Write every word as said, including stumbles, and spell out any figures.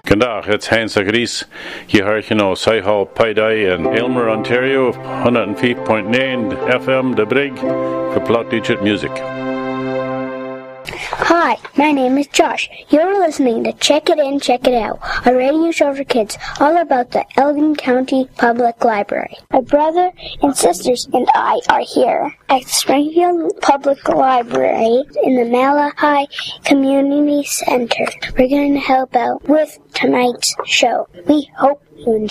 Gandach, it's Hans Agris. You heard, you know, Hall Paidai and Aylmer, Ontario, one oh five point nine F M, The Brig, for Plot Digit Music. Hi, my name is Josh. You're listening to Check It In, Check It Out, a radio show for kids all about the Elgin County Public Library. My brother and sisters and I are here at Springfield Public Library in the Malachi Community Center. We're going to help out with tonight's show. We hope you enjoy.